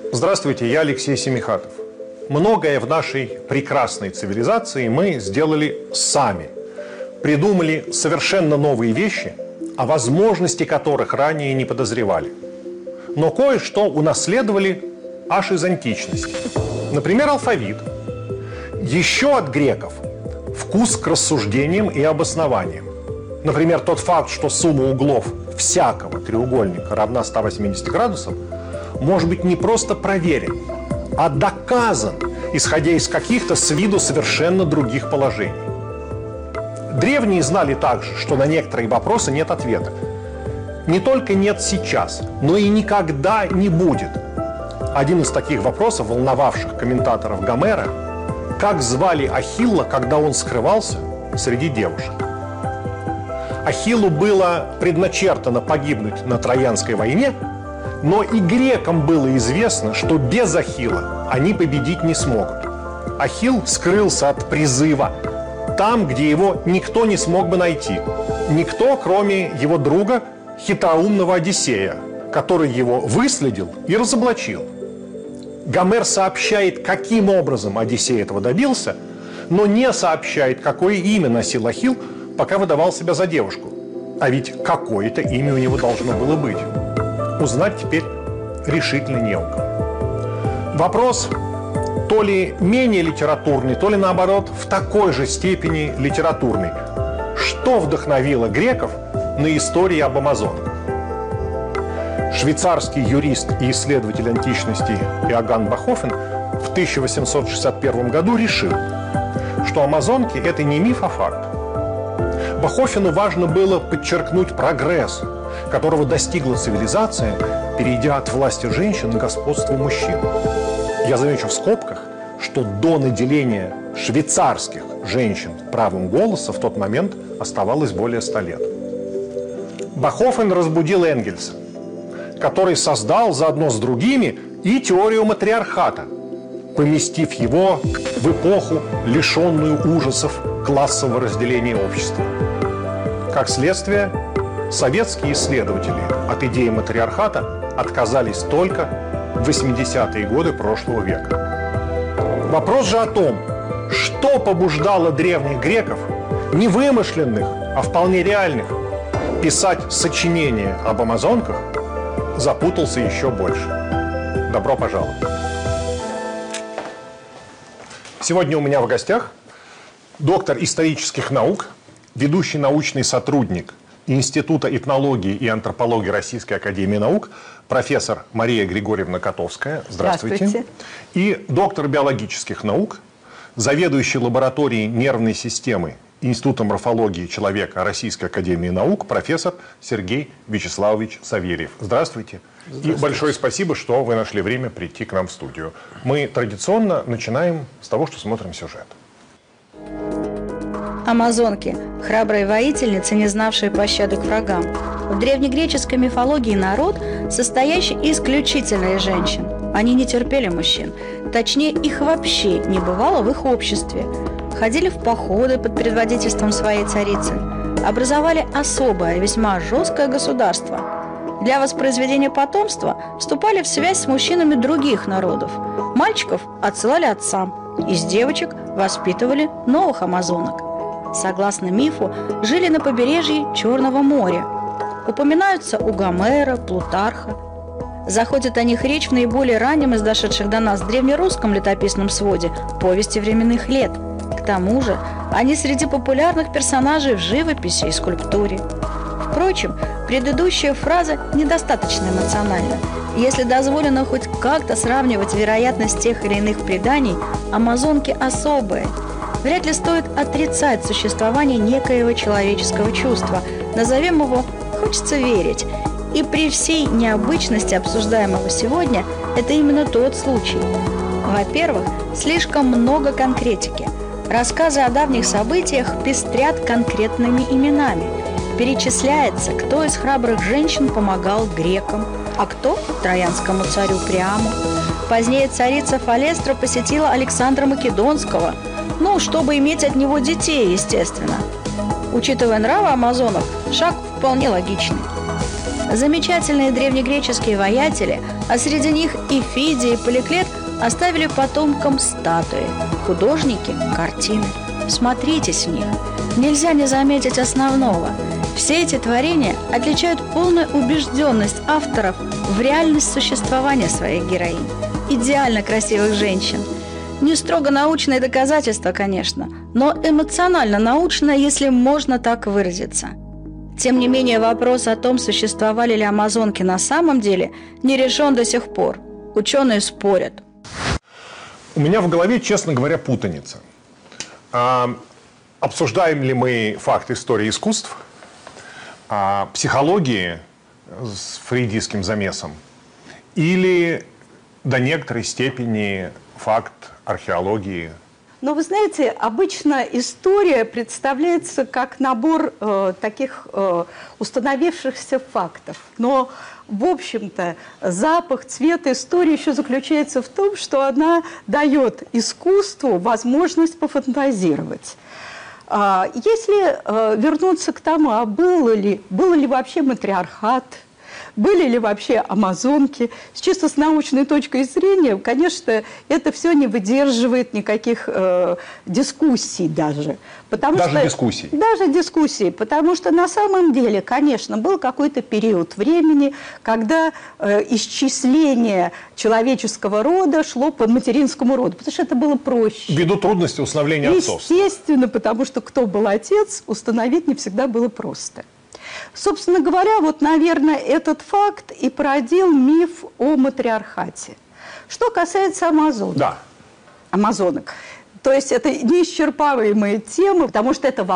Здравствуйте, я Алексей Семихатов. Многое в нашей прекрасной цивилизации мы сделали сами. Придумали совершенно новые вещи, о возможности которых ранее не подозревали. Но кое-что унаследовали аж из античности. Например, алфавит. Еще от греков вкус к рассуждениям и обоснованиям. Например, тот факт, что сумма углов всякого треугольника равна 180 градусам, может быть не просто проверен, а доказан, исходя из каких-то с виду совершенно других положений. Древние знали также, что на некоторые вопросы нет ответа. Не только нет сейчас, но и никогда не будет. Один из таких вопросов, волновавших комментаторов Гомера, как звали Ахилла, когда он скрывался среди девушек. Ахиллу было предначертано погибнуть на Троянской войне, но и грекам было известно, что без Ахилла они победить не смогут. Ахилл скрылся от призыва там, где его никто не смог бы найти. Никто, кроме его друга, хитроумного Одиссея, который его выследил и разоблачил. Гомер сообщает, каким образом Одиссей этого добился, но не сообщает, какое имя носил Ахилл, пока выдавал себя за девушку. А ведь какое-то имя у него должно было быть. Узнать теперь решительно не у кого. Вопрос то ли менее литературный, то ли наоборот в такой же степени литературный. Что вдохновило греков на истории об амазонках? Швейцарский юрист и исследователь античности Иоганн Бахофен в 1861 году решил, что амазонки – это не миф, а факт. Бахофену важно было подчеркнуть прогресс, которого достигла цивилизация, перейдя от власти женщин к господству мужчин. Я замечу в скобках, что до наделения швейцарских женщин правом голоса в тот момент оставалось более 100 лет. Бахофен разбудил Энгельса, который создал заодно с другими и теорию матриархата, поместив его в эпоху, лишенную ужасов классового разделения общества. Как следствие, советские исследователи от идеи матриархата отказались только в 80-е годы прошлого века. Вопрос же о том, что побуждало древних греков, не вымышленных, а вполне реальных, писать сочинения об амазонках, запутался еще больше. Добро пожаловать! Сегодня у меня в гостях доктор исторических наук, ведущий научный сотрудник Института этнологии и антропологии Российской академии наук, профессор Мария Григорьевна Котовская. Здравствуйте. Здравствуйте. И доктор биологических наук, заведующий лабораторией нервной системы Института морфологии человека Российской академии наук, профессор Сергей Вячеславович Савельев. Здравствуйте. И большое спасибо, что вы нашли время прийти к нам в студию. Мы традиционно начинаем с того, что смотрим сюжет. Амазонки – храбрые воительницы, не знавшие пощады к врагам. В древнегреческой мифологии народ, состоящий исключительно из женщин. Они не терпели мужчин. Точнее, их вообще не бывало в их обществе. Ходили в походы под предводительством своей царицы. Образовали особое, весьма жесткое государство. Для воспроизведения потомства вступали в связь с мужчинами других народов. Мальчиков отсылали отцам. Из девочек воспитывали новых амазонок. Согласно мифу, жили на побережье Черного моря. Упоминаются у Гомера, Плутарха. Заходит о них речь в наиболее раннем из дошедших до нас древнерусском летописном своде «Повести временных лет». К тому же, они среди популярных персонажей в живописи и скульптуре. Впрочем, предыдущая фраза недостаточно эмоциональна. Если дозволено хоть как-то сравнивать вероятность тех или иных преданий, амазонки особые. Вряд ли стоит отрицать существование некоего человеческого чувства. Назовем его «хочется верить». И при всей необычности обсуждаемого сегодня, это именно тот случай. Во-первых, слишком много конкретики. Рассказы о давних событиях пестрят конкретными именами. Перечисляется, кто из храбрых женщин помогал грекам, а кто – троянскому царю Приаму. Позднее царица Фалестра посетила Александра Македонского, чтобы иметь от него детей, естественно. Учитывая нравы амазонок, шаг вполне логичный. Замечательные древнегреческие воятели, а среди них и Фидий, и Поликлет, оставили потомкам статуи, художники – картины. Смотритесь в них. Нельзя не заметить основного. Все эти творения отличают полную убежденность авторов в реальность существования своих героинь. Идеально красивых женщин. Не строго научное доказательство, конечно, но эмоционально научное, если можно так выразиться. Тем не менее, вопрос о том, существовали ли амазонки на самом деле, не решен до сих пор. Ученые спорят. У меня в голове, честно говоря, путаница. Обсуждаем ли мы факт истории искусств, психологии с фрейдистским замесом, или до некоторой степени факт археологии? Но вы знаете, обычно история представляется как набор таких установившихся фактов. Но, в общем-то, запах, цвет истории еще заключается в том, что она дает искусству возможность пофантазировать. Если вернуться к тому, а был ли вообще матриархат, были ли вообще амазонки, с чисто с научной точки зрения, конечно, это все не выдерживает никаких дискуссий даже. Дискуссий? Даже дискуссий, потому что на самом деле, конечно, был какой-то период времени, когда исчисление человеческого рода шло по материнскому роду, потому что это было проще. Ввиду трудности установления отцовства. Естественно, потому что кто был отец, установить не всегда было просто. Собственно говоря, вот, наверное, этот факт и породил миф о матриархате. Что касается амазонок. То есть это неисчерпаемые темы, потому что это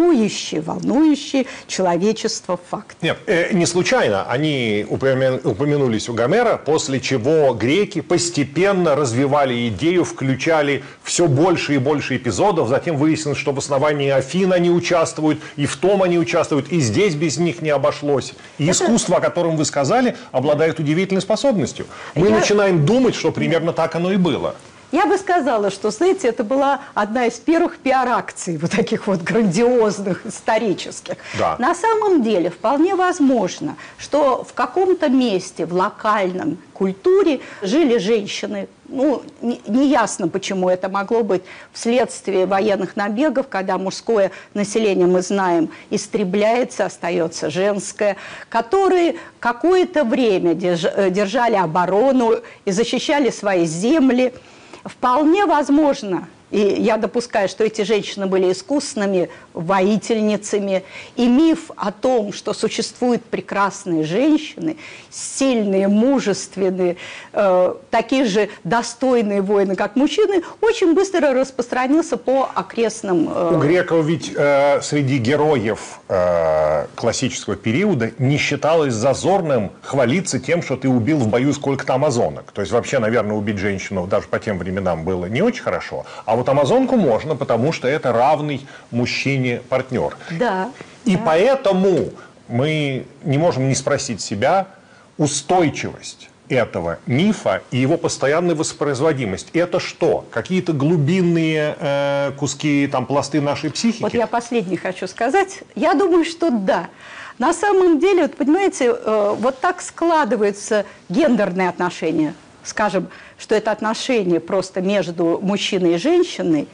волнующий человечество факт. Нет, не случайно они упомянулись у Гомера, после чего греки постепенно развивали идею, включали все больше и больше эпизодов, затем выяснилось, что в основании Афин они участвуют, и в том они участвуют, и здесь без них не обошлось. И искусство, о котором вы сказали, обладает удивительной способностью. Мы начинаем думать, что примерно так оно и было. Я бы сказала, что, знаете, это была одна из первых пиар-акций, вот таких вот грандиозных, исторических. Да. На самом деле, вполне возможно, что в каком-то месте, в локальном культуре жили женщины. Ну, неясно, почему это могло быть вследствие военных набегов, когда мужское население, мы знаем, истребляется, остается женское, которые какое-то время держали оборону и защищали свои земли. Вполне возможно, и я допускаю, что эти женщины были искусными воительницами, и миф о том, что существуют прекрасные женщины, сильные, мужественные, такие же достойные воины, как мужчины, очень быстро распространился по окрестным... У греков ведь среди героев классического периода не считалось зазорным хвалиться тем, что ты убил в бою сколько-то амазонок. То есть вообще, наверное, убить женщину даже по тем временам было не очень хорошо. А вот амазонку можно, потому что это равный мужчине партнер. Да. И поэтому мы не можем не спросить себя устойчивость этого мифа и его постоянная воспроизводимость. Это что? Какие-то глубинные куски, там, пласты нашей психики? Вот я последний хочу сказать. Я думаю, что да. На самом деле, вот понимаете, вот так складываются гендерные отношения. Скажем, что это отношения просто между мужчиной и женщиной,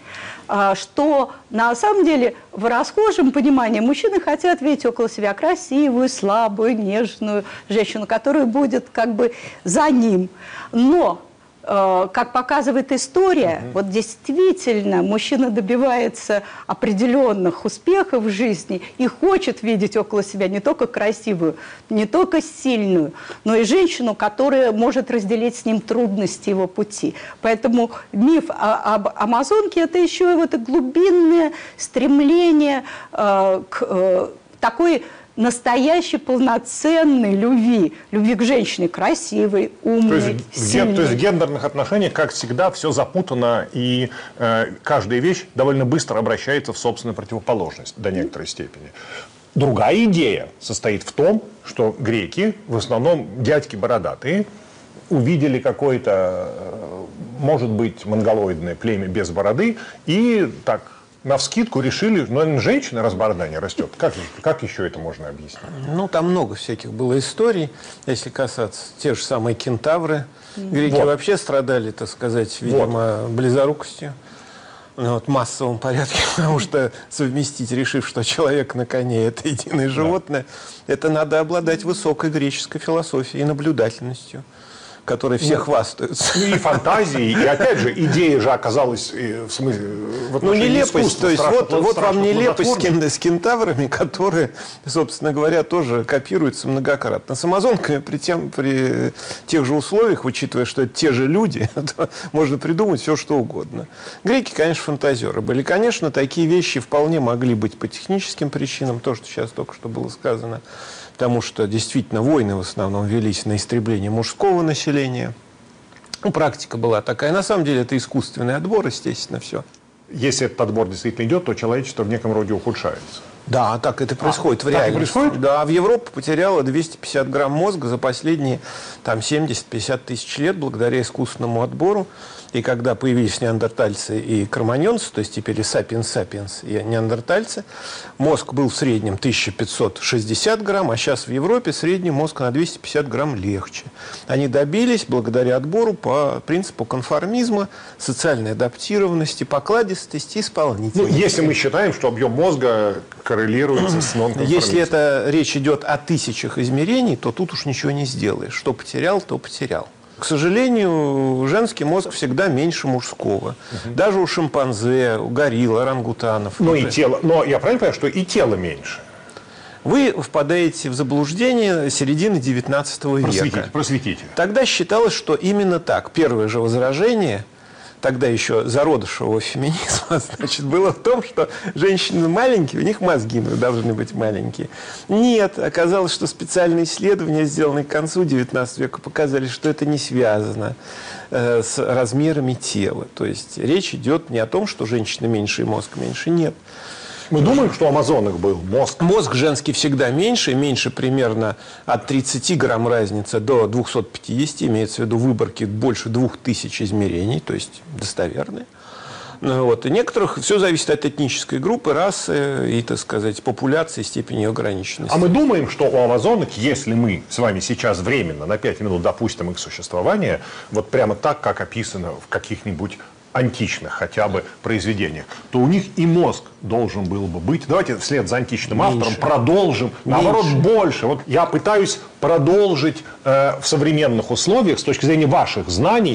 что на самом деле в расхожем понимании мужчины хотят видеть около себя красивую, слабую, нежную женщину, которая будет как бы за ним. Но, как показывает история, вот действительно мужчина добивается определенных успехов в жизни и хочет видеть около себя не только красивую, не только сильную, но и женщину, которая может разделить с ним трудности его пути. Поэтому миф об амазонке – это еще и вот глубинное стремление к такой настоящей полноценной любви к женщине, красивой, умной, сильной. То есть в гендерных отношениях, как всегда, все запутано, и каждая вещь довольно быстро обращается в собственную противоположность до некоторой степени. Другая идея состоит в том, что греки, в основном дядьки бородатые, увидели какое-то, может быть, монголоидное племя без бороды и так Навскидку решили, ну, женщина раз борода не растет. Как еще это можно объяснить? Ну, там много всяких было историй, если касаться. Те же самые кентавры. Греки Вот. вообще страдали, так сказать, видимо, близорукостью. Ну, вот, в массовом порядке, потому что совместить, решив, что человек на коне – это единое животное, это надо обладать высокой греческой философией и наблюдательностью, которой все хвастаются. И фантазии, и опять же, идея же оказалась в смысле... в Ну, отношении нелепость, искусства то есть страшно вот вам нелепость плодотворной. с кентаврами, которые, собственно говоря, тоже копируются многократно. С амазонками при тех же условиях, учитывая, что это те же люди, то можно придумать все, что угодно. Греки, конечно, фантазеры были. Конечно, такие вещи вполне могли быть по техническим причинам, то, что сейчас только что было сказано, потому что действительно войны в основном велись на истребление мужского населения. Ну, практика была такая. На самом деле это искусственный отбор, естественно, все. Если этот отбор действительно идет, то человечество в неком роде ухудшается. Да, так это происходит в так и реальности. происходит? Да, в Европе потеряла 250 грамм мозга за последние там 70-50 тысяч лет благодаря искусственному отбору. И когда появились неандертальцы и кроманьонцы, то есть теперь и сапиенс-сапиенс, и неандертальцы, мозг был в среднем 1560 грамм, а сейчас в Европе средний мозг на 250 грамм легче. Они добились благодаря отбору по принципу конформизма, социальной адаптированности, покладистости, Ну, исполнительности. если мы считаем, что объем мозга коррелируется с нонконформизмом. Если это речь идет о тысячах измерений, то тут уж ничего не сделаешь. Что потерял, то потерял. К сожалению, женский мозг всегда меньше мужского. Даже у шимпанзе, у горилл, орангутанов. Но и тело, но я правильно понимаю, что и тело меньше? Вы впадаете в заблуждение середины 19 века. Просветите. Тогда считалось, что именно так. Первое же возражение, тогда еще зародышевого феминизма, значит, было в том, что женщины маленькие, у них мозги должны быть маленькие. Нет, оказалось, что специальные исследования, сделанные к концу 19 века, показали, что это не связано с размерами тела. То есть речь идет не о том, что женщина меньше и мозг меньше. Нет. Мы думаем, что у амазонок был мозг. Мозг женский всегда меньше, меньше примерно от 30 грамм разница до 250, имеется в виду выборки больше 2000 измерений, то есть достоверные. Ну, вот. И некоторых все зависит от этнической группы, расы и, так сказать, популяции, степени ее ограниченности. А мы думаем, что у амазонок, если мы с вами сейчас временно на 5 минут допустим их существование, вот прямо так, как описано в каких-нибудь античных хотя бы произведениях, то у них и мозг должен был бы быть. Давайте вслед за античным автором продолжим. Наоборот, больше. Вот я пытаюсь продолжить в современных условиях, с точки зрения ваших знаний,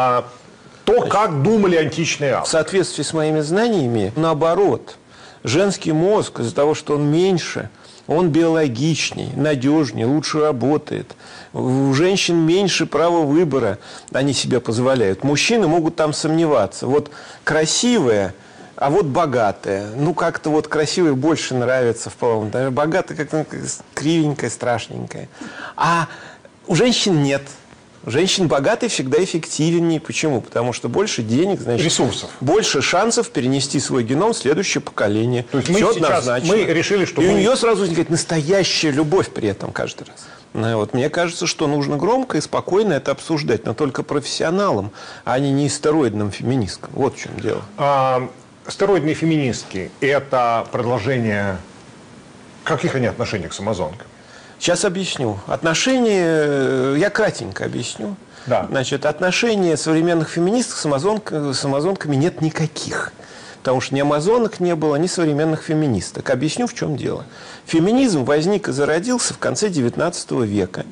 то, как думали античные В авторы. соответствии с моими знаниями, наоборот, женский мозг из-за того, что он меньше, он биологичней, надежнее, лучше работает. У женщин меньше права выбора они себе позволяют. Мужчины могут там сомневаться. Вот красивая, а вот богатая. Ну, как-то вот красивая больше нравится в половом. Богатая как-то кривенькая, страшненькая. А у женщин нет. У женщин богатые всегда эффективнее. Почему? Потому что больше денег, значит, Ресурсов. больше шансов перенести свой геном в следующее поколение. То есть мы Всё сейчас однозначно. мы решили, что И у мы- нее сразу возникает настоящая любовь при этом каждый раз. Ну, вот. Мне кажется, что нужно громко и спокойно это обсуждать, но только профессионалам, а не стероидным феминисткам. Вот в чем дело. Стероидные феминистки – это продолжение каких они отношений с амазонками? Сейчас объясню. Отношения, я кратенько объясню. Да. Значит, отношения современных феминисток с амазонками нет никаких. Потому что ни амазонок не было, ни современных феминисток. Объясню, в чем дело. Феминизм возник и зародился в конце XIX века,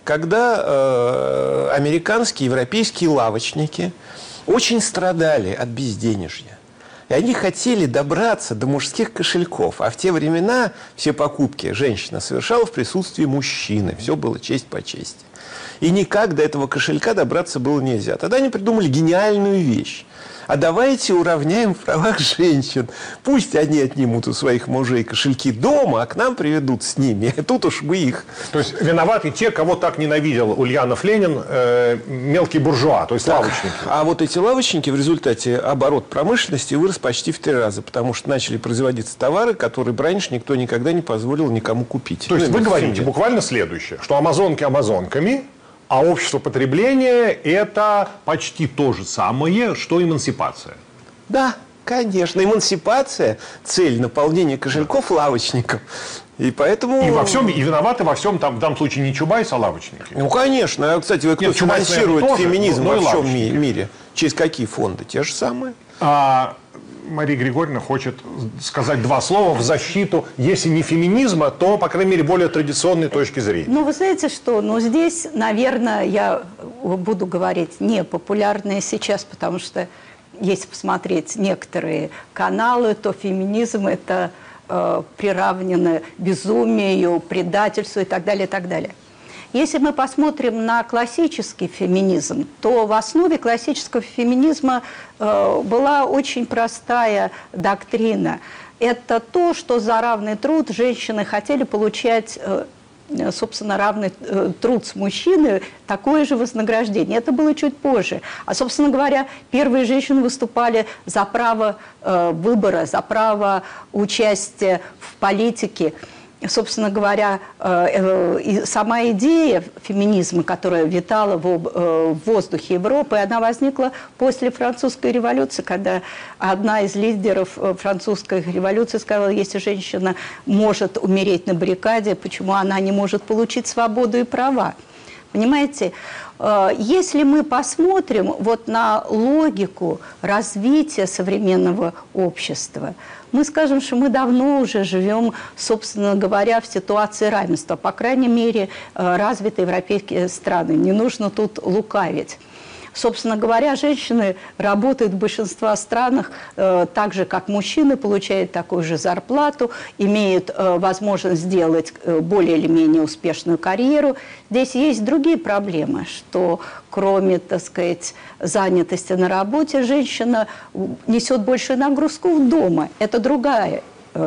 когда американские, европейские лавочники очень страдали от безденежья. И они хотели добраться до мужских кошельков. А в те времена все покупки женщина совершала в присутствии мужчины. Все было честь по чести. И никак до этого кошелька добраться было нельзя. Тогда они придумали гениальную вещь. А давайте уравняем в правах женщин. Пусть они отнимут у своих мужей кошельки дома, а к нам приведут с ними. Тут уж мы их. То есть виноваты те, кого так ненавидел Ульянов Ленин, мелкие буржуа, то есть лавочники. А вот эти лавочники в результате оборот промышленности вырос почти в 3 раза, потому что начали производиться товары, которые раньше никто никогда не позволил никому купить. То есть вы именно в говорите семье. буквально следующее, что амазонки амазонками, а общество потребления – это почти то же самое, что эмансипация. Да, Конечно. Эмансипация – цель наполнения кошельков лавочников. И поэтому... И виноваты во всем, там, в данном случае не Чубайс, а лавочники. Ну, конечно. А, кстати, кто Чубайс, финансирует наверное, тоже, феминизм но во и всем лавочники. мире? Через какие фонды? Те же самые. Мария Григорьевна хочет сказать два слова в защиту, если не феминизма, то, по крайней мере, более традиционной точки зрения. Ну, вы знаете что, здесь, наверное, я буду говорить не популярные сейчас, потому что, если посмотреть некоторые каналы, то феминизм – это приравнено безумию, предательству и так далее, и так далее. Если мы посмотрим на классический феминизм, то в основе классического феминизма была очень простая доктрина. Это то, что за равный труд женщины хотели получать, собственно, равный труд с мужчиной, такое же вознаграждение. Это было чуть позже. А, собственно говоря, первые женщины выступали за право выбора, за право участия в политике. Собственно говоря, сама идея феминизма, которая витала в воздухе Европы, она возникла после французской революции, когда одна из лидеров французской революции сказала, если женщина может умереть на баррикаде, почему она не может получить свободу и права? Понимаете, если мы посмотрим вот на логику развития современного общества, мы скажем, что мы давно уже живем, собственно говоря, в ситуации равенства. По крайней мере, развитые европейские страны. Не нужно тут лукавить. Собственно говоря, женщины работают в большинстве странах так же, как мужчины, получают такую же зарплату, имеют возможность сделать более или менее успешную карьеру. Здесь есть другие проблемы, что кроме, так сказать, занятости на работе, женщина несет большую нагрузку дома. Это другая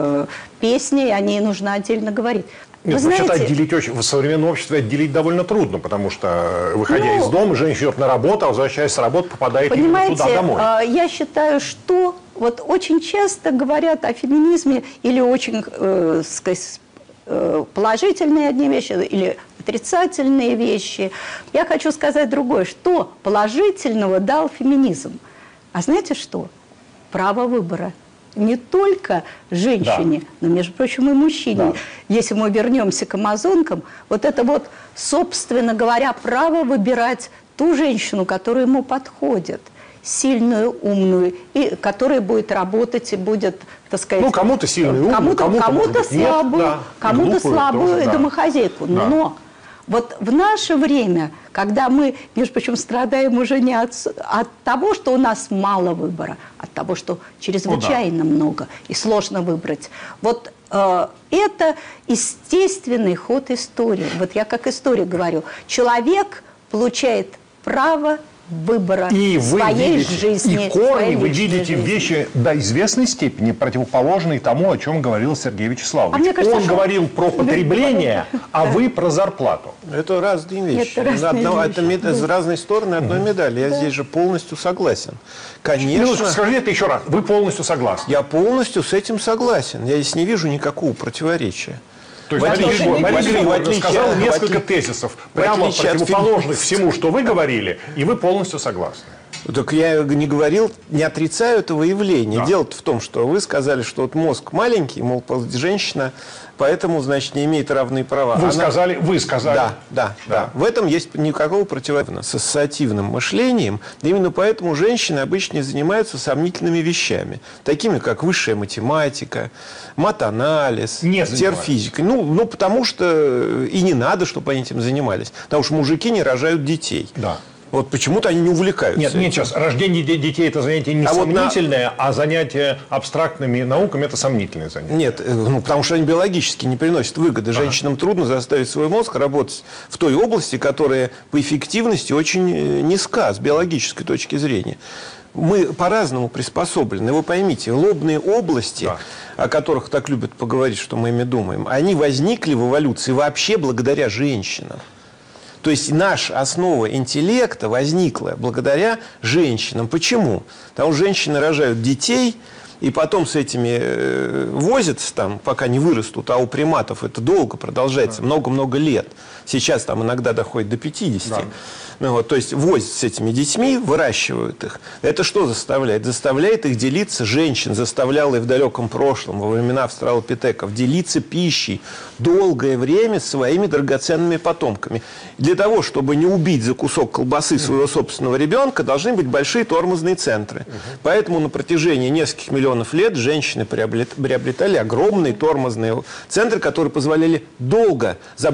песня, и о ней нужно отдельно говорить. Нет, вообще-то отделить в современном обществе отделить довольно трудно, потому что, выходя из дома, женщина идет на работу, а возвращаясь с работы, попадает именно туда домой. Я считаю, что вот очень часто говорят о феминизме или очень, сказать, положительные одни вещи или отрицательные вещи. Я хочу сказать другое, что положительного дал феминизм. А знаете что? Право выбора. Не только женщине, но, между прочим, и мужчине. Да. Если мы вернемся к амазонкам, вот это вот, собственно говоря, право выбирать ту женщину, которая ему подходит, сильную, умную, и которая будет работать и будет, так сказать... Ну, кому-то сильную, умную, кому-то слабую, кому-то слабую домохозяйку. Да. Но вот в наше время, когда мы, между прочим, страдаем уже не от того, что у нас мало выбора, а от того, что чрезвычайно много и сложно выбрать. Вот это естественный ход истории. Вот я как историк говорю. Человек получает право выбора своей жизни. И корни вы видите вещи до известной степени противоположные тому, о чем говорил Сергей Вячеславович. Он говорил про потребление, а вы про зарплату. Это разные вещи. Это разные стороны одной медали. Я здесь же полностью согласен. Конечно. Скажите это еще раз. Вы полностью согласны? Я полностью с этим согласен. Я здесь не вижу никакого противоречия. То есть Мария Григорьевна сказала несколько тезисов, прямо противоположных всему, что вы говорили, и вы полностью согласны. Так я не говорил, не отрицаю этого явления. Да. Дело-то в том, что вы сказали, что вот мозг маленький, мол, женщина, поэтому, значит, не имеет равные права. Вы сказали. Да. В этом есть никакого противоречия с ассоциативным мышлением. Именно поэтому женщины обычно занимаются сомнительными вещами, такими как высшая математика, матанализ, терфизика. Ну, потому что и не надо, чтобы они этим занимались. Потому что мужики не рожают детей. Да. Вот почему-то они не увлекаются. Нет, сейчас. Рождение детей – это занятие не сомнительное, а занятие абстрактными науками – это сомнительное занятие. Нет, потому что они биологически не приносят выгоды. Женщинам трудно заставить свой мозг работать в той области, которая по эффективности очень низка с биологической точки зрения. Мы по-разному приспособлены. Вы поймите, лобные области, о которых так любят поговорить, что мы ими думаем, они возникли в эволюции вообще благодаря женщинам. То есть наша основа интеллекта возникла благодаря женщинам. Почему? Потому что женщины рожают детей, и потом с этими возятся там, пока не вырастут, а у приматов это долго продолжается, много-много лет. Сейчас там иногда доходит до 50. Да. Ну, вот, то есть возятся с этими детьми, выращивают их. Это что заставляет? Заставляет их делиться, женщин заставляло и в далеком прошлом, во времена австралопитеков, делиться пищей долгое время с своими драгоценными потомками. Для того, чтобы не убить за кусок колбасы своего собственного ребенка, должны быть большие тормозные центры. Поэтому на протяжении нескольких миллионов лет женщины приобретали огромные тормозные центры, которые позволяли долго